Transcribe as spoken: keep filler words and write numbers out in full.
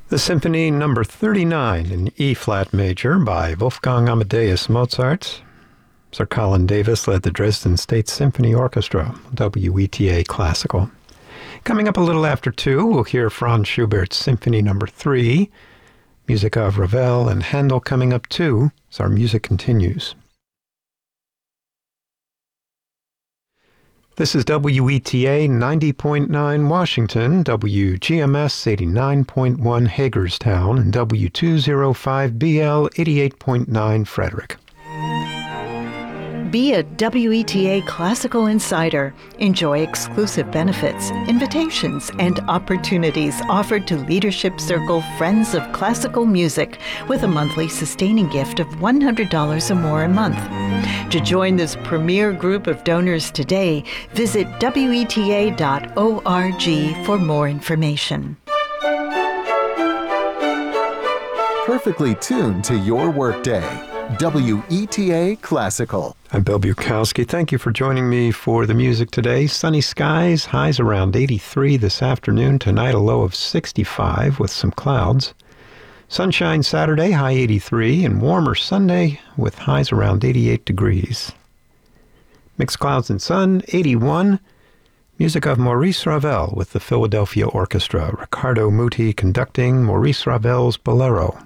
The Symphony Number thirty-nine in E-flat major by Wolfgang Amadeus Mozart. Sir Colin Davis led the Dresden State Symphony Orchestra, W E T A Classical. Coming up a little after two, we'll hear Franz Schubert's Symphony Number three, music of Ravel and Handel coming up too, as our music continues. This is W E T A ninety point nine Washington, W G M S eighty-nine point one Hagerstown, and W two oh five B L eighty-eight point nine Frederick. Be a W E T A Classical Insider. Enjoy exclusive benefits, invitations, and opportunities offered to Leadership Circle Friends of Classical Music with a monthly sustaining gift of one hundred dollars or more a month. To join this premier group of donors today, visit W E T A dot org for more information. Perfectly tuned to your workday. W E T A Classical. I'm Bill Bukowski. Thank you for joining me for the music today. Sunny skies, highs around eighty-three this afternoon. Tonight a low of sixty-five with some clouds. Sunshine Saturday, high eighty-three, and warmer Sunday with highs around eighty-eight degrees. Mixed clouds and sun, eighty-one. Music of Maurice Ravel with the Philadelphia Orchestra. Riccardo Muti conducting Maurice Ravel's Bolero.